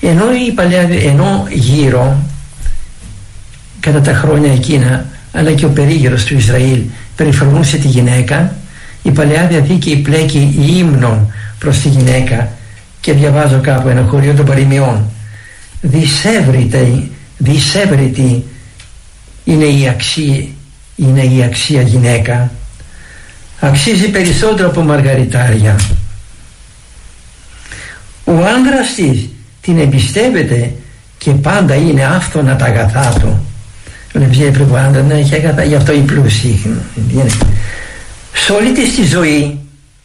Ενώ γύρω κατά τα χρόνια εκείνα, αλλά και ο περίγυρος του Ισραήλ περιφρονούσε τη γυναίκα, η Παλαιά Διαθήκη πλέκει ύμνων προς τη γυναίκα, και διαβάζω κάπου ένα χωρίο των παροιμιών: δυσέβριτη είναι η αξία γυναίκα, αξίζει περισσότερο από μαργαριτάρια. Ο άντρας της την εμπιστεύεται και πάντα είναι άφθονα τα αγαθά του. Βλέπεις, πρέπει ο άντρας να έχει αγαθά, γι' αυτό οι πλούσιοι. Σε όλη της τη ζωή